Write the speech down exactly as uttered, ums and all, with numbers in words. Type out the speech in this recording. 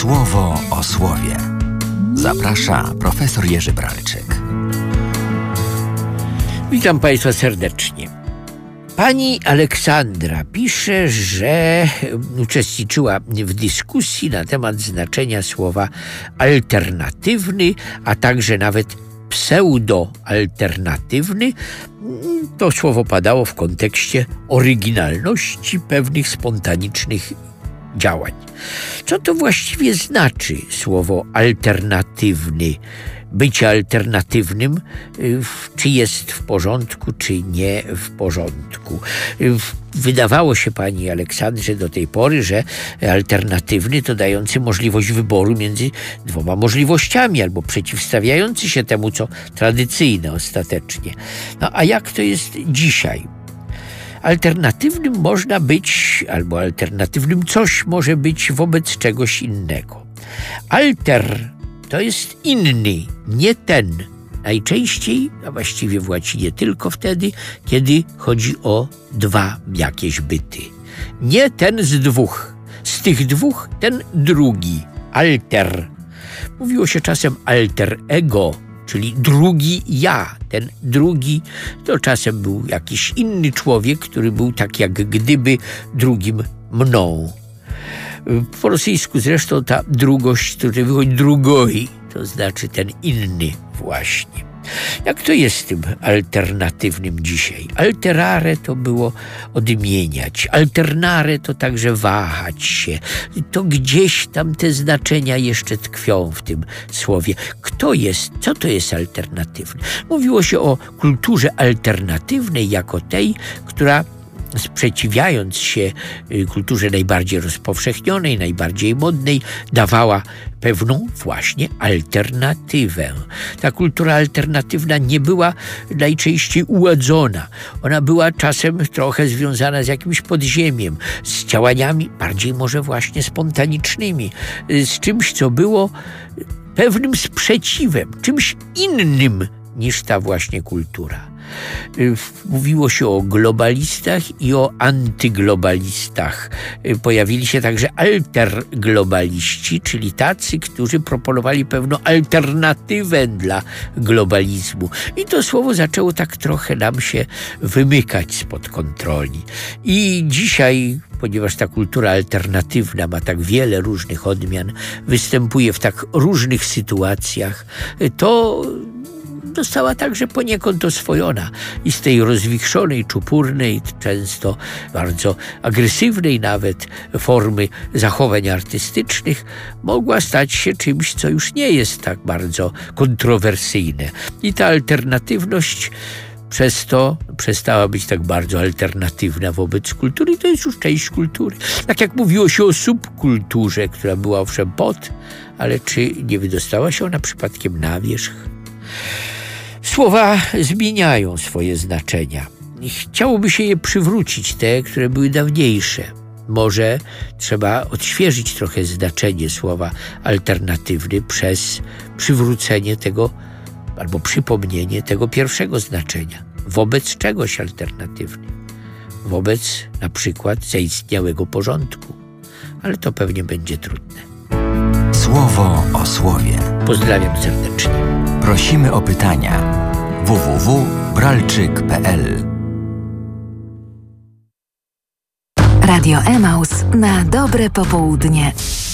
Słowo o słowie. Zaprasza profesor Jerzy Bralczyk. Witam Państwa serdecznie. Pani Aleksandra pisze, że uczestniczyła w dyskusji na temat znaczenia słowa alternatywny, a także nawet pseudo-alternatywny. To słowo padało w kontekście oryginalności pewnych spontanicznych działań. Co to właściwie znaczy słowo alternatywny? Bycie alternatywnym, czy jest w porządku, czy nie w porządku. Wydawało się pani Aleksandrze do tej pory, że alternatywny to dający możliwość wyboru między dwoma możliwościami, albo przeciwstawiający się temu, co tradycyjne ostatecznie. No a jak to jest dzisiaj? Alternatywnym można być, albo alternatywnym coś może być wobec czegoś innego. Alter to jest inny, nie ten. Najczęściej, a właściwie w łacinie tylko wtedy, kiedy chodzi o dwa jakieś byty. Nie ten z dwóch. Z tych dwóch ten drugi. Alter. Mówiło się czasem alter ego, czyli drugi ja. Ten drugi to czasem był jakiś inny człowiek, który był tak jak gdyby drugim mną. Po rosyjsku zresztą ta drugość, tutaj wychodzi drugoi, to znaczy ten inny właśnie. Jak to jest z tym alternatywnym dzisiaj? Alterare to było odmieniać, alternare to także wahać się. To gdzieś tam te znaczenia jeszcze tkwią w tym słowie. Kto jest, co to jest alternatywny? Mówiło się o kulturze alternatywnej jako tej, która sprzeciwiając się kulturze najbardziej rozpowszechnionej, najbardziej modnej, dawała pewną właśnie alternatywę. Ta kultura alternatywna nie była najczęściej uładzona. Ona była czasem trochę związana z jakimś podziemiem, z działaniami bardziej może właśnie spontanicznymi, z czymś, co było pewnym sprzeciwem, czymś innym niż ta właśnie kultura. Mówiło się o globalistach i o antyglobalistach. Pojawili się także alterglobaliści, czyli tacy, którzy proponowali pewną alternatywę dla globalizmu. I to słowo zaczęło tak trochę nam się wymykać spod kontroli. I dzisiaj, ponieważ ta kultura alternatywna ma tak wiele różnych odmian, występuje w tak różnych sytuacjach, to została także poniekąd oswojona i z tej rozwichrzonej, czupurnej, często bardzo agresywnej nawet formy zachowań artystycznych mogła stać się czymś, co już nie jest tak bardzo kontrowersyjne. I ta alternatywność przez to przestała być tak bardzo alternatywna wobec kultury i to jest już część kultury. Tak jak mówiło się o subkulturze, która była owszem pod, ale czy nie wydostała się ona przypadkiem na wierzch? Słowa zmieniają swoje znaczenia. Chciałoby się je przywrócić, te, które były dawniejsze. Może trzeba odświeżyć trochę znaczenie słowa alternatywny przez przywrócenie tego albo przypomnienie tego pierwszego znaczenia. Wobec czegoś alternatywny. Wobec na przykład zaistniałego porządku. Ale to pewnie będzie trudne. Słowo o słowie. Pozdrawiam serdecznie. Prosimy o pytania. w w w kropka bralczyk kropka p l Radio Emaus na dobre popołudnie.